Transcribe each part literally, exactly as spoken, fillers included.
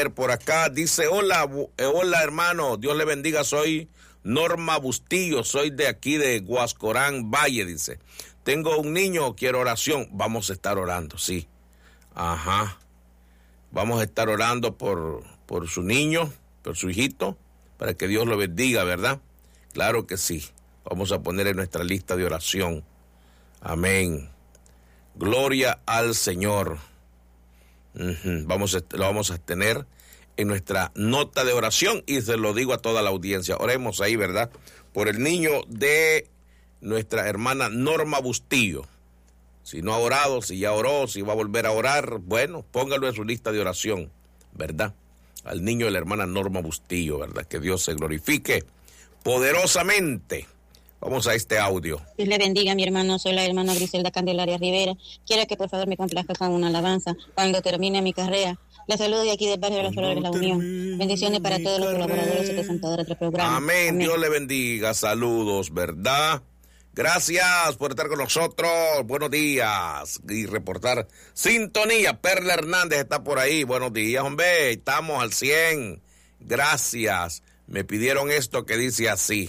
ver por acá. Dice, hola, eh, hola hermano, Dios le bendiga, soy Norma Bustillo, soy de aquí de Guascorán Valle, dice. Tengo un niño, quiero oración. Vamos a estar orando, sí. Ajá. Vamos a estar orando por, por su niño, por su hijito, para que Dios lo bendiga, ¿verdad? Claro que sí. Vamos a poner en nuestra lista de oración. Amén. Gloria al Señor. Uh-huh. Vamos a, lo vamos a tener en nuestra nota de oración y se lo digo a toda la audiencia. Oremos ahí, ¿verdad? Por el niño de nuestra hermana Norma Bustillo. Si no ha orado, si ya oró, si va a volver a orar, bueno, póngalo en su lista de oración, ¿verdad? Al niño de la hermana Norma Bustillo, ¿verdad? Que Dios se glorifique poderosamente. Vamos a este audio. Dios le bendiga, mi hermano. Soy la hermana Griselda Candelaria Rivera. Quiero que por favor me complazca con una alabanza cuando termine mi carrera. La saludo de aquí del barrio de las Flores de la Unión. Bendiciones para todos los colaboradores y presentadores del programa. Amén. Amén. Dios le bendiga. Saludos, ¿verdad? Gracias por estar con nosotros. Buenos días. Y reportar sintonía. Perla Hernández está por ahí. Buenos días, hombre. Estamos al cien. Gracias. Me pidieron esto que dice así.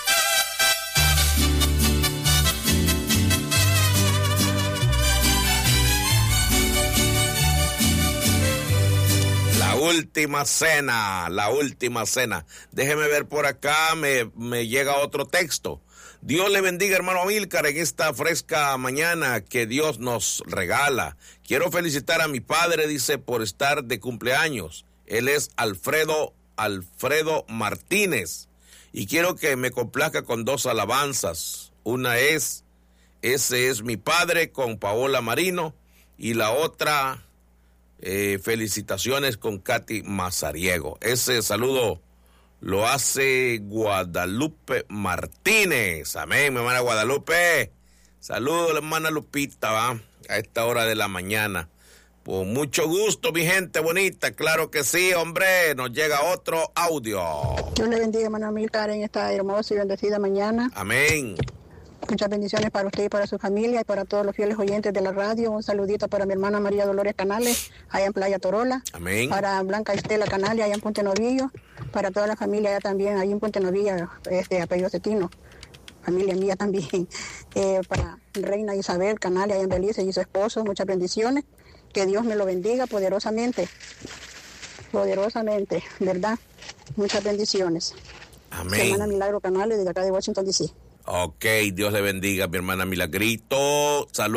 La última cena, la última cena. Déjeme ver por acá, me, me llega otro texto. Dios le bendiga, hermano Amílcar, en esta fresca mañana que Dios nos regala. Quiero felicitar a mi padre, dice, por estar de cumpleaños. Él es Alfredo, Alfredo Martínez. Y quiero que me complazca con dos alabanzas. Una es, ese es mi padre, con Paola Marino. Y la otra, eh, felicitaciones con Katy Mazariego. Ese saludo lo hace Guadalupe Martínez. Amén, mi hermana Guadalupe. Saludos, hermana Lupita, ¿va? A esta hora de la mañana. Con mucho gusto, mi gente bonita. Claro que sí, hombre. Nos llega otro audio. Dios le bendiga, hermano Amílcar, en esta hermosa y bendecida mañana. Amén. Muchas bendiciones para usted y para su familia y para todos los fieles oyentes de la radio. Un saludito para mi hermana María Dolores Canales, allá en Playa Torola. Amén. Para Blanca Estela Canales, allá en Puente Novillo. Para toda la familia allá también, allá en Puente Novillo, este apellido Cetino. Familia mía también. Eh, para Reina Isabel Canales, allá en Belice, y su esposo. Muchas bendiciones. Que Dios me lo bendiga poderosamente. Poderosamente, ¿verdad? Muchas bendiciones. Amén. Hermana Milagro Canales, desde acá de Washington, D C Ok, Dios le bendiga, mi hermana Milagrito. Salud.